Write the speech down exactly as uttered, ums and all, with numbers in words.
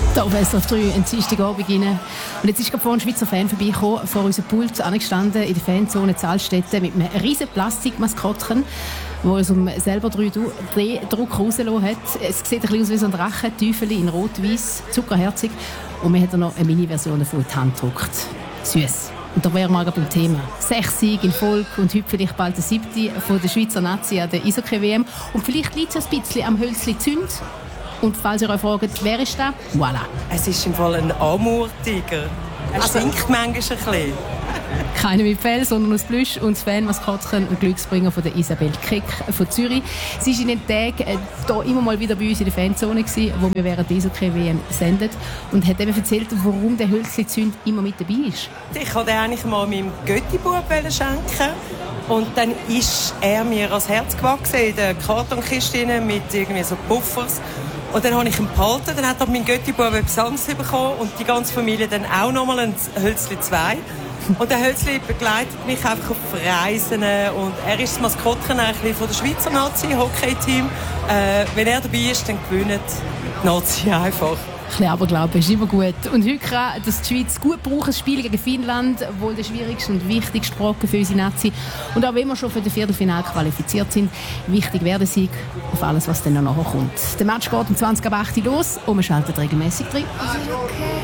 Da auf S R F drei ein Dienstagabend rein. Und jetzt ist gerade vorhin ein Schweizer Fan vorbeigekommen, vor unserem Pult angestanden in der Fanzone Zahlstätte mit einem riesen Plastikmaskottchen, wo es um selber Drehdruck rausgelassen hat. Es sieht ein bisschen aus wie so ein Drachenteufel in rot-weiß, zuckerherzig. Und man hat noch eine Mini-Version davon in die Hand gedruckt. Süß. Und da wären wir beim Thema. Sechs Siege in Folge und heute vielleicht bald der siebte von der Schweizer Nazi an der Eishockey-W M. Und vielleicht liegt es ein bisschen am Hölzli Zünd. Und falls ihr euch fragt, wer ist das? Voilà. Es ist im Fall ein Amur-Tiger. Er Also, stinkt manchmal ein bisschen. Keine mit Fell, sondern aus Plüsch und das Fanmaskottchen und Glücksbringer von der Isabel Keck von Zürich. Sie war in den Tagen äh, hier immer mal wieder bei uns in der Fanzone gewesen, wo wir während der Eishockey-W M sendet und hat eben erzählt, warum der Hölzli-Zünd immer mit dabei ist. Ich wollte eigentlich mal meinem Götti-Bub schenken. Und dann ist er mir ans Herz gewachsen in der Kartonkiste mit irgendwie so Puffers. Und dann habe ich ihn behalten, dann hat mein Götti-Bub etwas anderes bekommen und die ganze Familie dann auch nochmal ein Hölzli zwei. Und der Hölzli begleitet mich einfach auf Reisen und er ist das Maskottchen eigentlich von der Schweizer Nazi-Hockey-Team. Äh, wenn er dabei ist, dann gewinnt die Nazi einfach. Ein bisschen Aberglaube ist immer gut. Und heute kann das die Schweiz gut brauchen, das Spiel gegen Finnland, wohl der schwierigste und wichtigste Brocken für unsere Nazi. Und auch wenn wir schon für das Viertelfinale qualifiziert sind, wichtig wäre der Sieg auf alles, was dann noch nachher kommt. Der Match geht um zwanzig ab acht Uhr los und wir schalten regelmäßig drin.